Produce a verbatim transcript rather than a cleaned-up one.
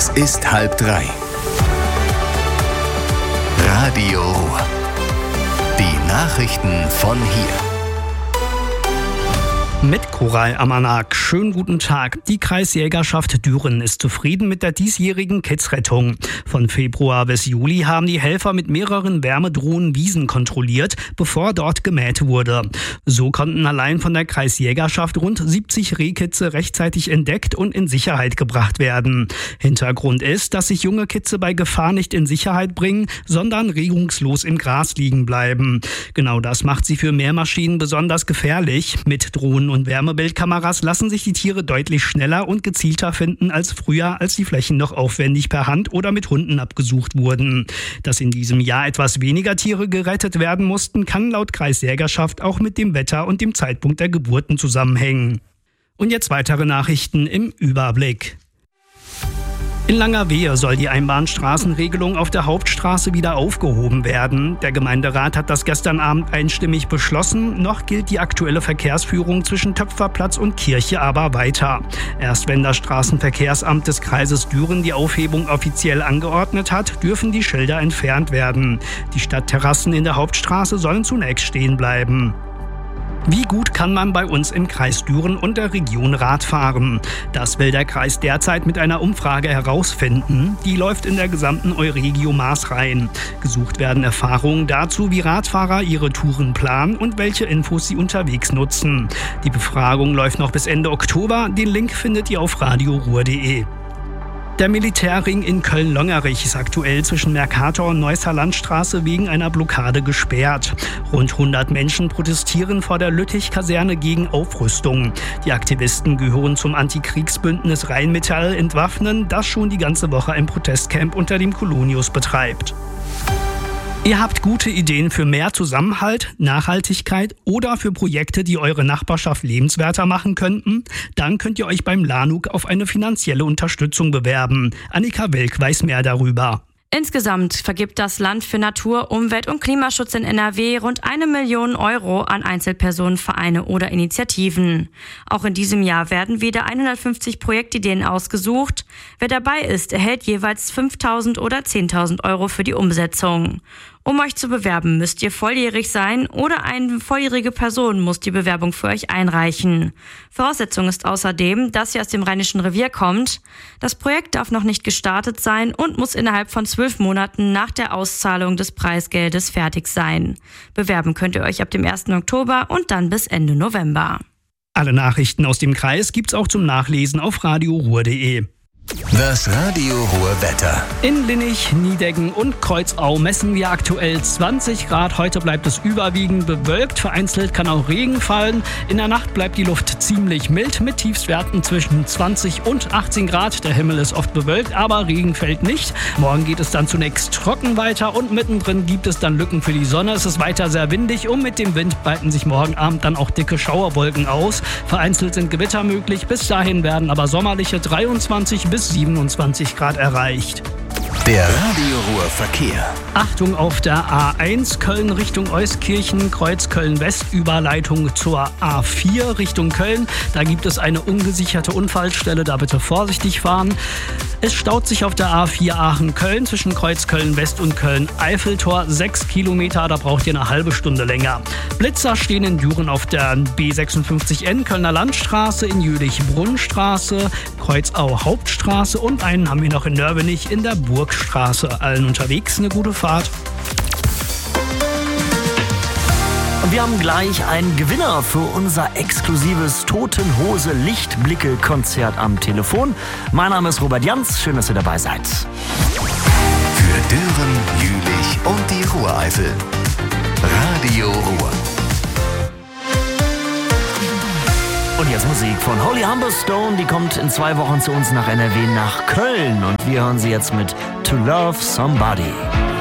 Es ist halb drei. Radio Ruhr. Die Nachrichten von hier. Mit Koral Amanak. Schönen guten Tag. Die Kreisjägerschaft Düren ist zufrieden mit der diesjährigen Kidsrettung. Von Februar bis Juli haben die Helfer mit mehreren Wärmedrohnen Wiesen kontrolliert, bevor dort gemäht wurde. So konnten allein von der Kreisjägerschaft rund siebzig Rehkitze rechtzeitig entdeckt und in Sicherheit gebracht werden. Hintergrund ist, dass sich junge Kitze bei Gefahr nicht in Sicherheit bringen, sondern regungslos im Gras liegen bleiben. Genau das macht sie für Mähmaschinen besonders gefährlich. Mit Drohnen und Wärmebildkameras lassen sich die Tiere deutlich schneller und gezielter finden als früher, als die Flächen noch aufwendig per Hand oder mit Hunden abgesucht wurden. Dass in diesem Jahr etwas weniger Tiere gerettet werden mussten, kann laut Kreisjägerschaft auch mit dem Wetter und dem Zeitpunkt der Geburten zusammenhängen. Und jetzt weitere Nachrichten im Überblick. In Langerwehe soll die Einbahnstraßenregelung auf der Hauptstraße wieder aufgehoben werden. Der Gemeinderat hat das gestern Abend einstimmig beschlossen. Noch gilt die aktuelle Verkehrsführung zwischen Töpferplatz und Kirche aber weiter. Erst wenn das Straßenverkehrsamt des Kreises Düren die Aufhebung offiziell angeordnet hat, dürfen die Schilder entfernt werden. Die Stadtterrassen in der Hauptstraße sollen zunächst stehen bleiben. Wie gut kann man bei uns im Kreis Düren und der Region Rad fahren? Das will der Kreis derzeit mit einer Umfrage herausfinden. Die läuft in der gesamten Euregio Maasrhein. Gesucht werden Erfahrungen dazu, wie Radfahrer ihre Touren planen und welche Infos sie unterwegs nutzen. Die Befragung läuft noch bis Ende Oktober. Den Link findet ihr auf radio ruhr punkt de. Der Militärring in Köln-Longerich ist aktuell zwischen Mercator und Neusser Landstraße wegen einer Blockade gesperrt. Rund hundert Menschen protestieren vor der Lüttich-Kaserne gegen Aufrüstung. Die Aktivisten gehören zum Antikriegsbündnis Rheinmetall Entwaffnen, das schon die ganze Woche ein Protestcamp unter dem Kolonius betreibt. Ihr habt gute Ideen für mehr Zusammenhalt, Nachhaltigkeit oder für Projekte, die eure Nachbarschaft lebenswerter machen könnten? Dann könnt ihr euch beim LANUG auf eine finanzielle Unterstützung bewerben. Annika Welk weiß mehr darüber. Insgesamt vergibt das Land für Natur-, Umwelt- und Klimaschutz in N R W rund eine Million Euro an Einzelpersonen, Vereine oder Initiativen. Auch in diesem Jahr werden wieder hundertfünfzig Projektideen ausgesucht. Wer dabei ist, erhält jeweils fünftausend oder zehntausend Euro für die Umsetzung. Um euch zu bewerben, müsst ihr volljährig sein oder eine volljährige Person muss die Bewerbung für euch einreichen. Voraussetzung ist außerdem, dass ihr aus dem Rheinischen Revier kommt. Das Projekt darf noch nicht gestartet sein und muss innerhalb von zwölf Monaten nach der Auszahlung des Preisgeldes fertig sein. Bewerben könnt ihr euch ab dem ersten Oktober und dann bis Ende November. Alle Nachrichten aus dem Kreis gibt's auch zum Nachlesen auf radio ruhr punkt de. Das Radio Ruhr Wetter. In Linnich, Niedecken und Kreuzau messen wir aktuell zwanzig Grad. Heute bleibt es überwiegend bewölkt. Vereinzelt kann auch Regen fallen. In der Nacht bleibt die Luft ziemlich mild mit Tiefstwerten zwischen zwanzig und achtzehn Grad. Der Himmel ist oft bewölkt, aber Regen fällt nicht. Morgen geht es dann zunächst trocken weiter und mittendrin gibt es dann Lücken für die Sonne. Es ist weiter sehr windig und mit dem Wind breiten sich morgen Abend dann auch dicke Schauerwolken aus. Vereinzelt sind Gewitter möglich. Bis dahin werden aber sommerliche dreiundzwanzig bis siebenundzwanzig Grad erreicht. Der Radio Ruhr Verkehr. Achtung auf der A eins Köln Richtung Euskirchen, Kreuz Köln-West, Überleitung zur A vier Richtung Köln. Da gibt es eine ungesicherte Unfallstelle, da bitte vorsichtig fahren. Es staut sich auf der A vier Aachen-Köln zwischen Kreuz Köln-West und Köln-Eiffeltor sechs Kilometer, da braucht ihr eine halbe Stunde länger. Blitzer stehen in Düren auf der B sechsundfünfzig N Kölner Landstraße, in Jülich-Brunnenstraße, Kreuzau Hauptstraße und einen haben wir noch in Nörvenich in der Burgstraße. Allen unterwegs eine gute Fahrt. Und wir haben gleich einen Gewinner für unser exklusives Totenhose Lichtblicke Konzert am Telefon. Mein Name ist Robert Jans, schön, dass ihr dabei seid. Für Düren, Jülich und die Ruhreifel. Radio Ruhr. Und jetzt Musik von Holy Humberstone, die kommt in zwei Wochen zu uns nach N R W nach Köln. Und wir hören sie jetzt mit To Love Somebody.